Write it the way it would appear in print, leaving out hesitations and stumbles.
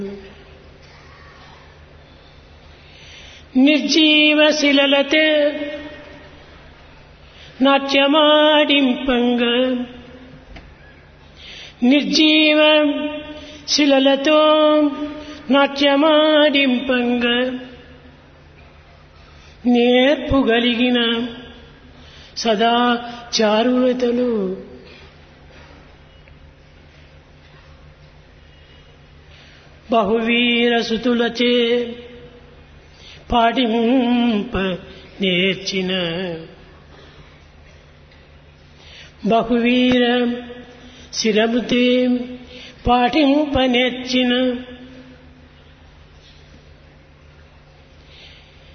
నిర్జీవ శిలలతే నాట్యమాడింపంగ నిర్జీవ శిలలతో నాట్యమాడింపంగ నేర్పుగలిగిన సదా చారులతలు బహువీర సుతులచే పాడింప నేర్చిన బహువీర శిరముతే పాటింప నేర్చిన